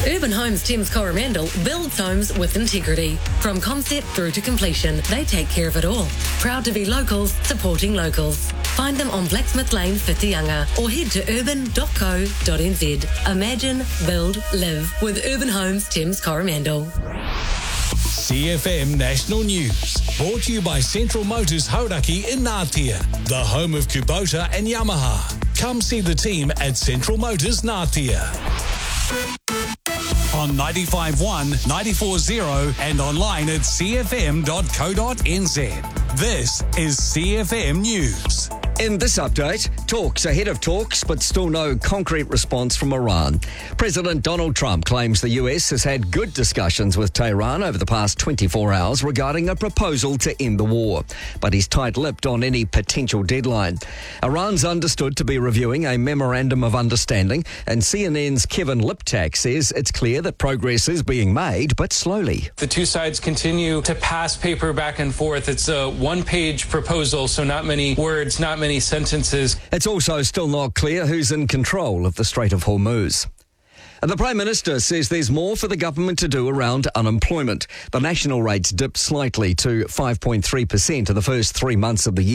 Urban Homes Thames Coromandel builds homes with integrity. From concept through to completion, they take care of it all. Proud to be locals, supporting locals. Find them on Blacksmith Lane, Whitianga, or head to urban.co.nz. Imagine, build, live with Urban Homes Thames Coromandel. CFM National News, brought to you by Central Motors Hauraki in Ngātea, the home of Kubota and Yamaha. Come see the team at Central Motors Ngātea. On 95.1, 94.0 and online at cfm.co.nz. This is CFM News. In this update, talks ahead of talks, but still no concrete response from Iran. President Donald Trump claims the US has had good discussions with Tehran over the past 24 hours regarding a proposal to end the war, but he's tight-lipped on any potential deadline. Iran's understood to be reviewing a memorandum of understanding, and CNN's Kevin Liptak says it's clear that progress is being made, but slowly. The two sides continue to pass paper back and forth. It's a one-page proposal, so not many words, not many sentences. It's also still not clear who's in control of the Strait of Hormuz. And the Prime Minister says there's more for the government to do around unemployment. The national rates dipped slightly to 5.3% in the first 3 months of the year.